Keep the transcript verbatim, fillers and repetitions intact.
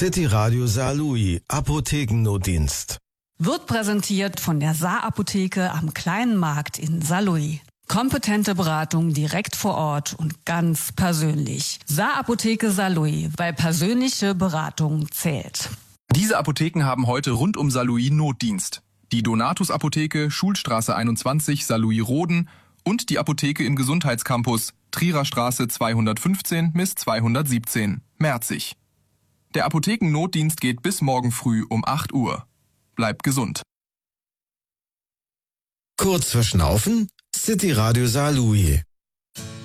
City Radio Saarlouis, Apothekennotdienst. Wird präsentiert von der Saar-Apotheke am Kleinen Markt in Saarlouis. Kompetente Beratung direkt vor Ort und ganz persönlich. Saar-Apotheke Saarlouis, weil persönliche Beratung zählt. Diese Apotheken haben heute rund um Saarlouis Notdienst. Die Donatus-Apotheke, Schulstraße einundzwanzig, Saarlouis-Roden und die Apotheke im Gesundheitscampus, Trierer Straße zweihundertfünfzehn bis zweihundertsiebzehn, Merzig. Der Apothekennotdienst geht bis morgen früh um acht Uhr. Bleibt gesund. Kurz verschnaufen? City Radio Saarlouis.